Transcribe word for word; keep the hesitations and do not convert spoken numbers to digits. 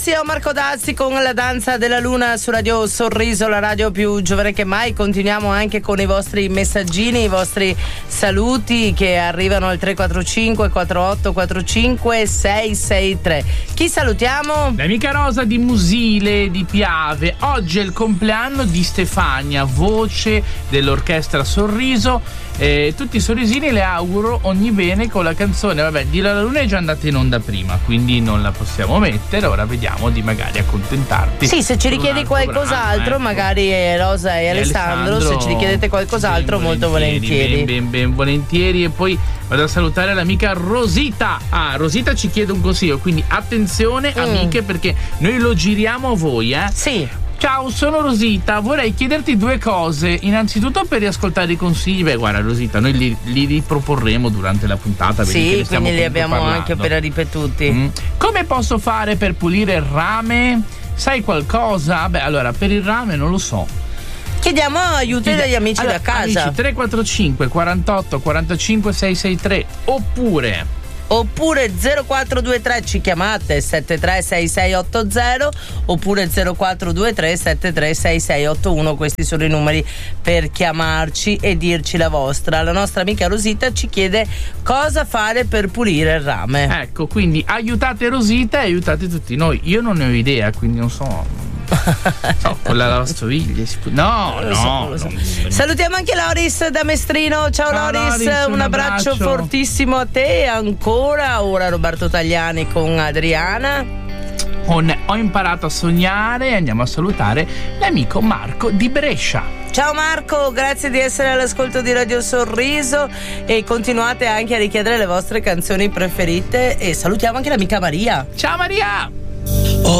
Sì, ho Marco Dazzi con la danza della luna su Radio Sorriso, la radio più giovane che mai. Continuiamo anche con i vostri messaggini, i vostri saluti che arrivano al tre quattro cinque quattro otto quattro cinque sei sei tre. Chi salutiamo? L'amica Rosa di Musile di Piave. Oggi è il compleanno di Stefania, voce dell'orchestra Sorriso. Eh, tutti i sorrisini le auguro ogni bene con la canzone. Vabbè, Dillo alla luna è già andata in onda prima, quindi non la possiamo mettere. Ora vediamo di magari accontentarti. Sì, se ci richiedi qualcos'altro, brano, magari eh, Rosa e, e Alessandro, Alessandro, se ci richiedete qualcos'altro, ben molto volentieri. Ben, ben, ben volentieri. E poi vado a salutare l'amica Rosita. Ah, Rosita ci chiede un consiglio, quindi attenzione, mm. amiche, perché noi lo giriamo a voi, eh? Sì. Ciao, sono Rosita, vorrei chiederti due cose. Innanzitutto per riascoltare i consigli, beh guarda Rosita, noi li, li riproporremo durante la puntata. Sì, quindi li abbiamo parlando. anche appena ripetuti. Mm. Come posso fare per pulire il rame? Sai qualcosa? Beh, allora, per il rame non lo so. Chiediamo aiuto Chiedi- dagli amici allora, da casa. Amici, tre quattro cinque quarantotto quarantacinque sei sei tre oppure... Oppure zero quattro due tre ci chiamate sette tre sei sei otto zero oppure zero quattro due tre sette tre sei sei otto uno. Questi sono i numeri per chiamarci e dirci la vostra. La nostra amica Rosita ci chiede cosa fare per pulire il rame. Ecco, quindi aiutate Rosita e aiutate tutti noi. Io non ne ho idea, quindi non so. No, con la lavastoviglie si può... No, no, so, lo so. no. Salutiamo anche Loris da Mestrino. Ciao, Ciao Loris, Loris un, un abbraccio, abbraccio fortissimo a te. Ancora ora Roberto Tagliani con Adriana. Con Ho imparato a sognare e andiamo a salutare l'amico Marco di Brescia. Ciao Marco, grazie di essere all'ascolto di Radio Sorriso e continuate anche a richiedere le vostre canzoni preferite e salutiamo anche l'amica Maria. Ciao Maria!